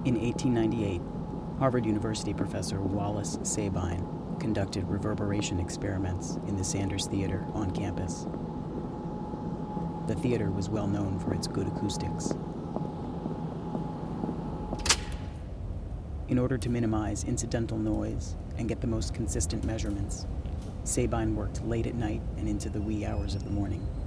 In 1898, Harvard University professor Wallace Sabine conducted reverberation experiments in the Sanders Theater on campus. The theater was well known for its good acoustics. In order to minimize incidental noise and get the most consistent measurements, Sabine worked late at night and into the wee hours of the morning.